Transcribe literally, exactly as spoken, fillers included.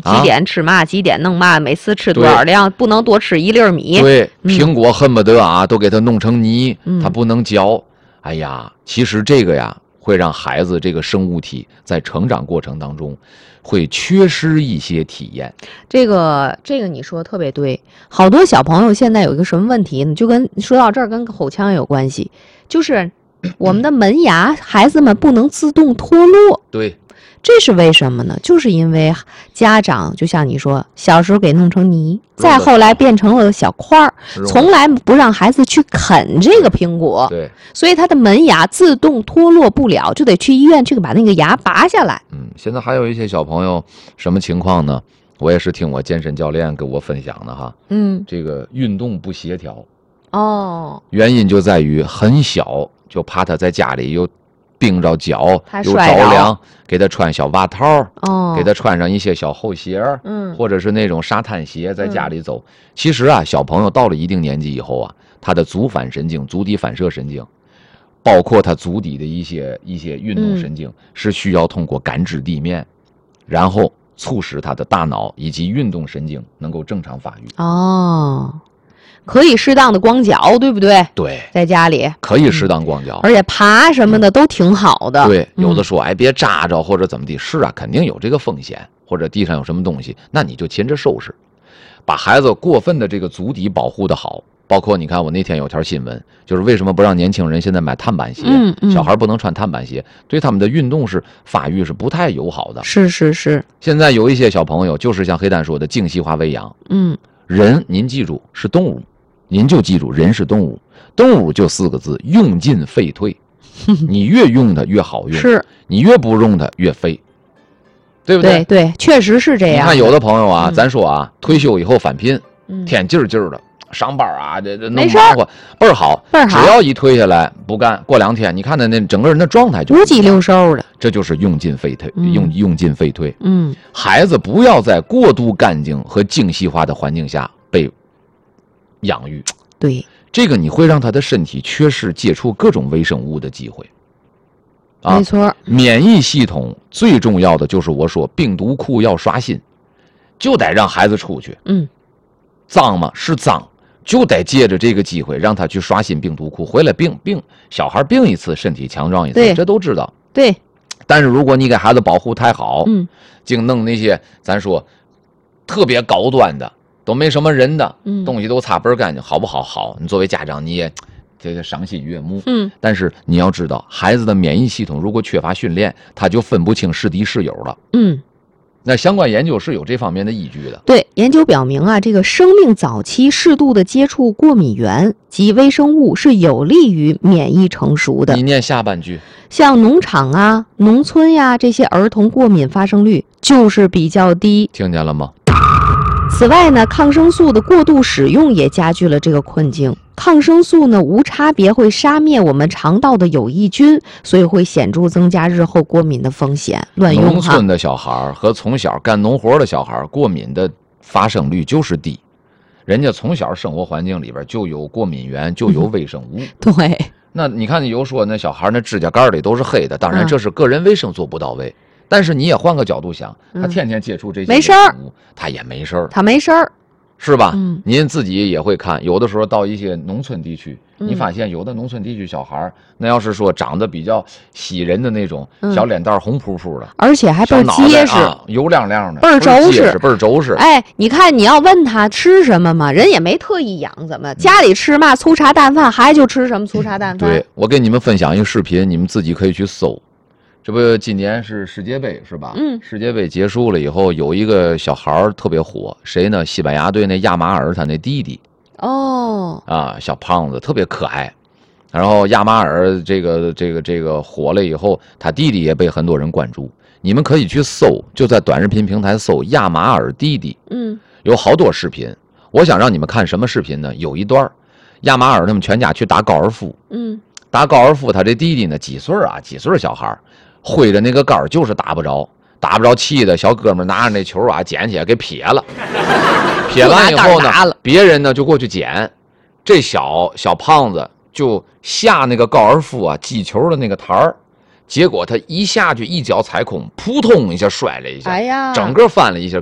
几点吃嘛，啊、几点弄嘛，每次吃多少量，不能多吃一粒米。 对， 嗯、 苹果恨不得啊都给它弄成泥， 嗯、 它不能嚼。哎呀，其实这个呀会让孩子这个生物体在成长过程当中会缺失一些体验。 这个这个你说的特别对，好多小朋友现在有一个什么问题呢？就跟说到这儿跟口腔有关系，就是我们的门牙，孩子们不能自动脱落。 对。 这是为什么呢？就是因为家长就像你说，小时候给弄成泥，再后来变成了小块儿，从来不让孩子去啃这个苹果， 对， 所以他的门牙自动脱落不了，就得去医院去把那个牙拔下来。 嗯，现在还有一些小朋友什么情况呢？我也是听我健身教练给我分享的哈。 嗯， 这个运动不协调， 哦， 原因就在于很小就怕他在家里又冰着脚又着凉，给他穿小袜套， 哦， 给他穿上一些小厚鞋， 嗯， 或者是那种沙滩鞋，在家里走。嗯、其实啊，小朋友到了一定年纪以后啊，他的足反神经、足底反射神经，包括他足底的一些一些运动神经，嗯、是需要通过感知地面，然后促使他的大脑以及运动神经能够正常发育。 哦。可以适当的光脚，对不对？ 对， 在家里可以适当光脚， 嗯、而且爬什么的都挺好的。 对，有的说，哎，别扎着或者怎么地，是啊，肯定有这个风险，或者地上有什么东西，那你就勤着收拾，把孩子过分的这个足底保护的好。包括你看，我那天有条新闻，就是为什么不让年轻人现在买碳板鞋？ 嗯嗯， 小孩不能穿碳板鞋，对他们的运动是发育是不太友好的。 是是是。 现在有一些小朋友就是像黑蛋说的精细化喂养。 嗯， 人您记住是动物。您就记住，人是动物，动物就四个字：用进废退。你越用它越好用， 是你越不用它越废，对不对？ 对对，确实是这样。 你看有的朋友啊， 嗯、 咱说啊，退休以后返聘， 嗯、 天劲儿劲儿的上班啊，这这弄忙活倍儿好， 倍儿好。 只要一退下来不干，过两天你看他那整个人的状态就五脊六兽的， 这就是用进废退， 嗯、 用用进废退。 嗯， 孩子不要在过度干净和精细化的环境下被养育。 对， 这个你会让他的身体缺失接触各种微生物的机会， 啊，没错。 免疫系统最重要的就是我说病毒库要刷新，就得让孩子出去。 嗯， 脏吗？是脏，就得借着这个机会让他去刷新病毒库，回来病病小孩病一次，身体强壮一次，这都知道。 对。 但是如果你给孩子保护太好， 嗯， 净弄那些咱说特别高端的。都没什么人的、 嗯、 东西都擦倍儿干净，好不好？好，你作为家长你也这个赏心悦目。 嗯， 但是你要知道，孩子的免疫系统如果缺乏训练，他就分不清是敌是友了。 嗯， 那相关研究是有这方面的依据的。 对，研究表明啊，这个生命早期适度的接触过敏源及微生物是有利于免疫成熟的。 你念下半句。 像农场啊、农村呀、啊、这些儿童过敏发生率就是比较低。 听见了吗？ 此外呢，抗生素的过度使用也加剧了这个困境。抗生素呢无差别会杀灭我们肠道的有益菌，所以会显著增加日后过敏的风险。乱用哈。 农村的小孩和从小干农活的小孩过敏的发生率就是低，人家从小生活环境里边就有过敏源，就有微生物。 嗯、对。 那你看，有说那小孩那指甲盖里都是黑的，当然这是个人卫生做不到位。嗯，但是你也换个角度想，他天天接触这些没事儿， 他也没事儿， 他没事儿， 是吧？ 嗯， 您自己也会看，有的时候到一些农村地区，嗯、你发现有的农村地区小孩，那要是说长得比较喜人的那种，嗯、小脸蛋红扑扑的， 而且还倍儿结实， 啊、油亮亮的， 倍儿周实， 倍儿周实。 哎，你看你要问他吃什么嘛，人也没特意养，怎么家里吃嘛粗茶淡饭，还就吃什么粗茶淡饭。 对，我给你们分享一个视频，你们自己可以去搜。这不今年是世界杯是吧？ 嗯， 世界杯结束了以后，有一个小孩特别火，谁呢？西班牙队那亚马尔他那弟弟。 哦。 啊，小胖子特别可爱。然后亚马尔这个这个这个火了以后，他弟弟也被很多人关注。你们可以去搜，就在短视频平台搜亚马尔弟弟。 嗯， 有好多视频。我想让你们看什么视频呢？有一段亚马尔他们全家去打高尔夫。 嗯， 打高尔夫，他这弟弟呢几岁啊？几岁小孩？挥着那个杆就是打不着，打不着，气的小哥们拿着那球啊捡起来给撇了，撇完以后呢，别人呢就过去捡，这小小胖子就下那个高尔夫啊击球的那个台儿，结果他一下去一脚踩空，扑通一下摔了一下， 哎呀， 整个翻了一下。